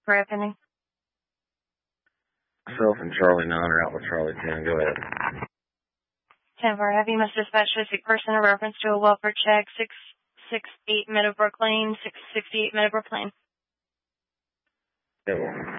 Right, pending. Self and Charlie 9 are out with Charlie 10. Go ahead. 10-4, have you must dispatch a sick person in reference to a welfare check, 668 Meadowbrook Lane, 668 Meadowbrook Lane. 10-4.